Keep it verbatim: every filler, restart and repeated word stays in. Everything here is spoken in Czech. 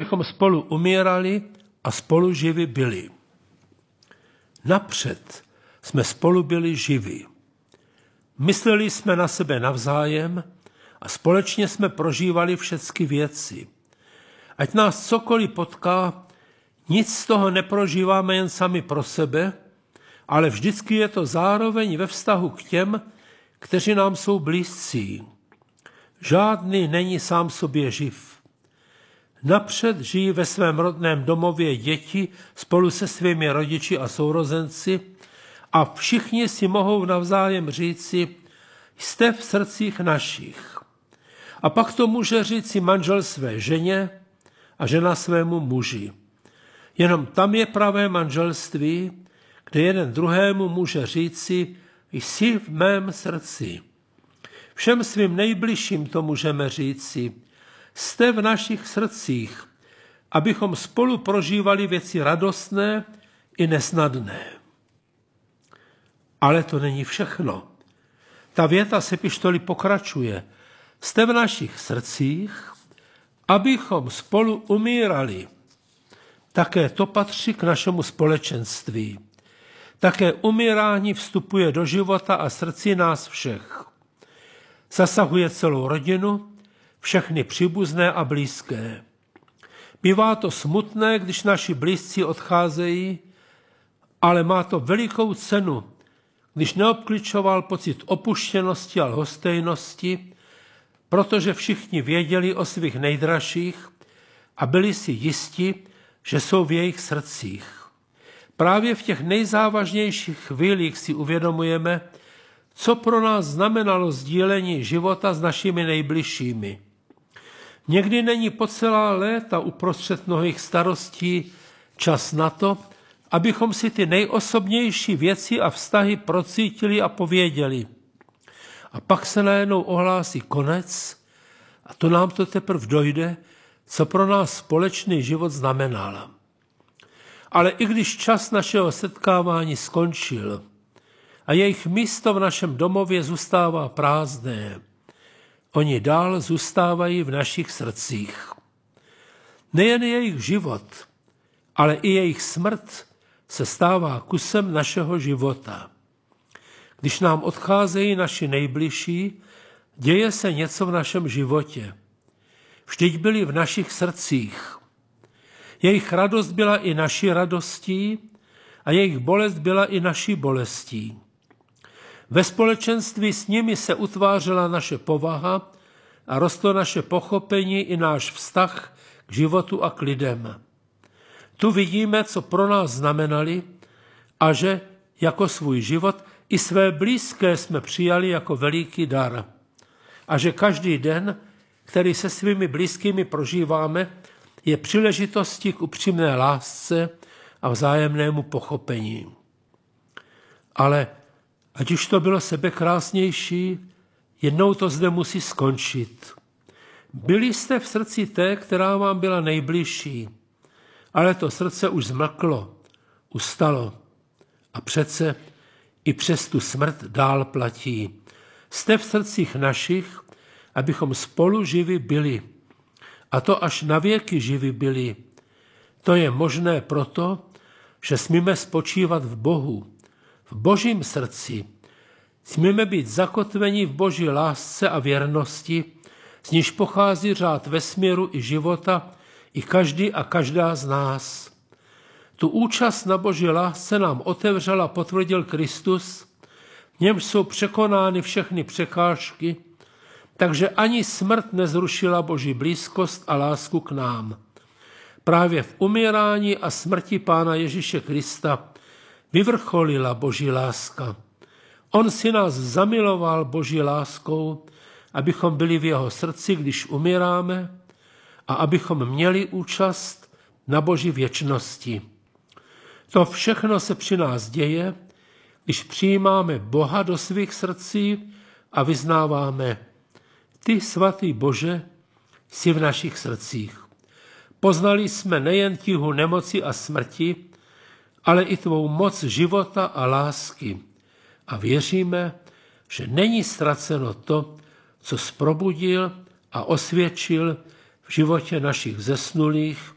abychom spolu umírali a spolu živi byli. Napřed jsme spolu byli živi. Mysleli jsme na sebe navzájem a společně jsme prožívali všechny věci. Ať nás cokoliv potká, nic z toho neprožíváme jen sami pro sebe, ale vždycky je to zároveň ve vztahu k těm, kteří nám jsou blízcí. Žádný není sám sobě živ. Napřed žijí ve svém rodném domově děti spolu se svými rodiči a sourozenci a všichni si mohou navzájem říci, jste v srdcích našich. A pak to může říci manžel své ženě a žena svému muži. Jenom tam je pravé manželství, kde jeden druhému může říci, jsi v mém srdci. Všem svým nejbližším to můžeme říci, jste v našich srdcích, abychom spolu prožívali věci radostné i nesnadné. Ale to není všechno. Ta věta se epištoly pokračuje. Jste v našich srdcích, abychom spolu umírali. Také to patří k našemu společenství. Také umírání vstupuje do života a srdcí nás všech. Zasahuje celou rodinu, všechny příbuzné a blízké. Bývá to smutné, když naši blízcí odcházejí, ale má to velikou cenu, když neobkličoval pocit opuštěnosti a lhostejnosti, protože všichni věděli o svých nejdražších a byli si jisti, že jsou v jejich srdcích. Právě v těch nejzávažnějších chvílích si uvědomujeme, co pro nás znamenalo sdílení života s našimi nejbližšími. Někdy není po celá léta uprostřed mnohých starostí čas na to, abychom si ty nejosobnější věci a vztahy procítili a pověděli. A pak se najednou ohlásí konec a to nám to teprve dojde, co pro nás společný život znamenal. Ale i když čas našeho setkávání skončil a jejich místo v našem domově zůstává prázdné, oni dál zůstávají v našich srdcích. Nejen jejich život, ale i jejich smrt se stává kusem našeho života. Když nám odcházejí naši nejbližší, děje se něco v našem životě. Vždyť byli v našich srdcích. Jejich radost byla i naší radostí a jejich bolest byla i naší bolestí. Ve společenství s nimi se utvářela naše povaha a rostlo naše pochopení i náš vztah k životu a k lidem. Tu vidíme, co pro nás znamenali a že jako svůj život i své blízké jsme přijali jako veliký dar. A že každý den, který se svými blízkými prožíváme, je příležitostí k upřímné lásce a vzájemnému pochopení. Ale ať už to bylo sebekrásnější, jednou to zde musí skončit. Byli jste v srdci té, která vám byla nejbližší, ale to srdce už zmlklo, ustalo. A přece i přes tu smrt dál platí. Jste v srdcích našich, abychom spolu živi byli. A to až na věky živi byli. To je možné proto, že smíme spočívat v Bohu, v Božím srdci. Smíme být zakotveni v Boží lásce a věrnosti, z níž pochází řád vesmíru i života, i každý a každá z nás. Tu účast na Boží lásce nám otevřel a potvrdil Kristus, v němž jsou překonány všechny překážky, takže ani smrt nezrušila Boží blízkost a lásku k nám. Právě v umírání a smrti Pána Ježíše Krista vyvrcholila Boží láska. On si nás zamiloval Boží láskou, abychom byli v jeho srdci, když umíráme, a abychom měli účast na Boží věčnosti. To všechno se při nás děje, když přijímáme Boha do svých srdcí a vyznáváme: Ty, svatý Bože, jsi v našich srdcích. Poznali jsme nejen tíhu nemoci a smrti, ale i tvou moc života a lásky. A věříme, že není ztraceno to, co zprobudil a osvědčil v životě našich zesnulých